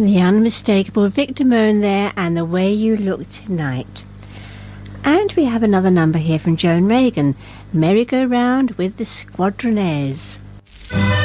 The unmistakable Victor Moan there, and The Way You Look Tonight. And we have another number here from Joan Reagan, Merry Go Round with the Squadronaires.